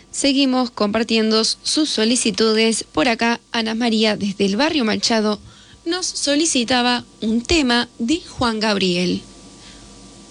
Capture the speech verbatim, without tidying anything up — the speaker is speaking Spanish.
Seguimos compartiendo sus solicitudes. Por acá, Ana María, desde el barrio Machado, nos solicitaba un tema de Juan Gabriel.